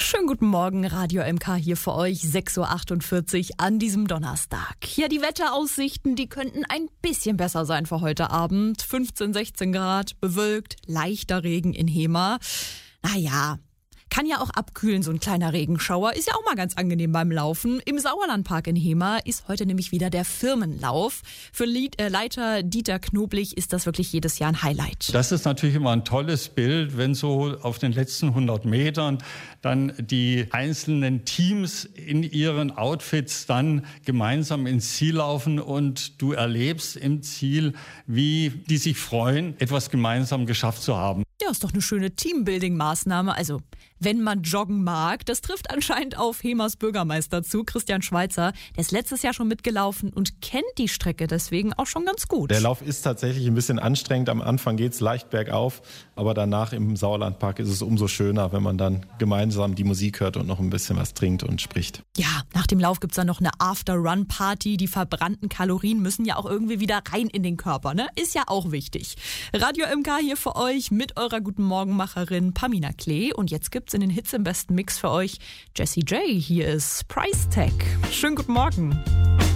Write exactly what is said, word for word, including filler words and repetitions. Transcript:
Schönen guten Morgen, Radio M K hier für euch, sechs Uhr achtundvierzig an diesem Donnerstag. Ja, die Wetteraussichten, die könnten ein bisschen besser sein für heute Abend. fünfzehn, sechzehn Grad, bewölkt, leichter Regen in Hema. Naja, kann ja auch abkühlen, so ein kleiner Regenschauer. Ist ja auch mal ganz angenehm beim Laufen. Im Sauerlandpark in Hema ist heute nämlich wieder der Firmenlauf. Für Lied, äh, Leiter Dieter Knoblich ist das wirklich jedes Jahr ein Highlight. Das ist natürlich immer ein tolles Bild, wenn so auf den letzten hundert Metern dann die einzelnen Teams in ihren Outfits dann gemeinsam ins Ziel laufen und du erlebst im Ziel, wie die sich freuen, etwas gemeinsam geschafft zu haben. Ja, ist doch eine schöne Teambuilding-Maßnahme. Also, wenn man joggen mag, das trifft anscheinend auf Hemas Bürgermeister zu, Christian Schweizer. Der ist letztes Jahr schon mitgelaufen und kennt die Strecke deswegen auch schon ganz gut. Der Lauf ist tatsächlich ein bisschen anstrengend. Am Anfang geht's leicht bergauf, aber danach im Sauerlandpark ist es umso schöner, wenn man dann gemeinsam die Musik hört und noch ein bisschen was trinkt und spricht. Ja, nach dem Lauf gibt's dann noch eine After-Run-Party. Die verbrannten Kalorien müssen ja auch irgendwie wieder rein in den Körper, ne? Ist ja auch wichtig. Radio M K hier für euch mit eurer Guten Morgenmacherin Pamina Klee. Und jetzt gibt's in den Hits im besten Mix für euch Jessie J. Hier ist Price Tag. Schönen guten Morgen.